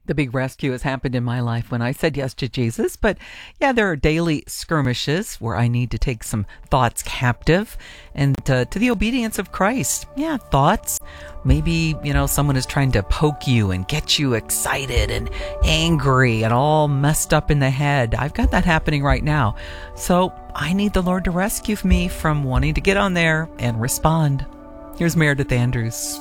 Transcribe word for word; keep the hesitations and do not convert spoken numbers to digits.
The big rescue has happened in my life when I said yes to Jesus. But yeah, there are daily skirmishes where I need to take some thoughts captive and uh, to the obedience of Christ. Yeah, thoughts. Maybe, you know, someone is trying to poke you and get you excited and angry and all messed up in the head. I've got that happening right now. So I need the Lord to rescue me from wanting to get on there and respond. Here's Meredith Andrews.